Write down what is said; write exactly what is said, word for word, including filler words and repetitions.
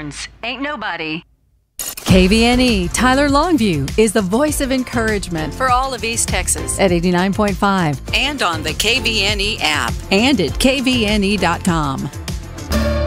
Burns. Ain't nobody. K V N E Tyler Longview is the voice of encouragement for all of East Texas at eighty-nine point five and on the K V N E app and at K V N E dot com.